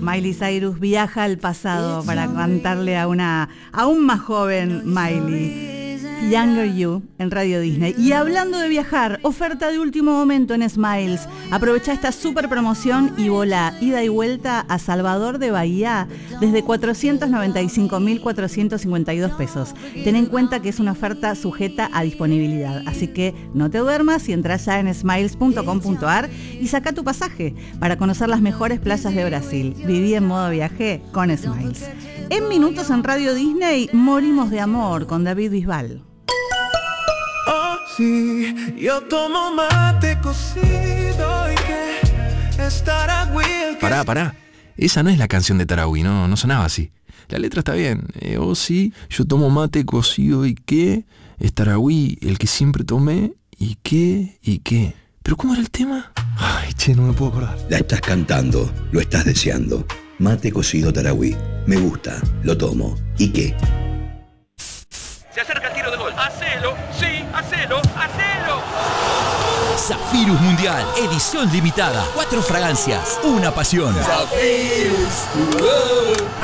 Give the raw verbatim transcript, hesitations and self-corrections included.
Miley Cyrus viaja al pasado para cantarle a una aún más joven Miley. Younger You en Radio Disney. Y hablando de viajar, oferta de último momento en Smiles. Aprovecha esta super promoción y volá ida y vuelta a Salvador de Bahía desde cuatrocientos noventa y cinco mil cuatrocientos cincuenta y dos pesos. Ten en cuenta que es una oferta sujeta a disponibilidad, así que no te duermas y entra ya en smiles punto com punto ar y saca tu pasaje para conocer las mejores playas de Brasil. Viví en modo viaje con Smiles. En minutos en Radio Disney, Morimos de Amor con David Bisbal. Oh, sí, yo tomo mate cocido y que es Tarahui el que... Pará, pará. Esa no es la canción de Tarahui, no, no sonaba así. La letra está bien. Eh, oh, sí, yo tomo mate cocido y que es Tarahui el que siempre tomé y que, y que... ¿Pero cómo era el tema? Ay, che, no me puedo acordar. La estás cantando, lo estás deseando. Mate cocido Tarahui. Me gusta, lo tomo. ¿Y qué? Se acerca el tiro de gol. ¡Hacelo! ¡Sí! ¡Hacelo! ¡Hacelo! Zafirus Mundial, edición limitada. Cuatro fragancias, una pasión. Zafirus.